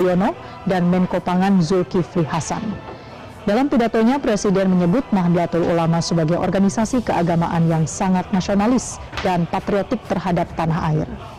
Nasutiono dan Menko Pangan Zulkifli Hasan. Dalam pidatonya, Presiden menyebut Nahdlatul Ulama sebagai organisasi keagamaan yang sangat nasionalis dan patriotik terhadap tanah air.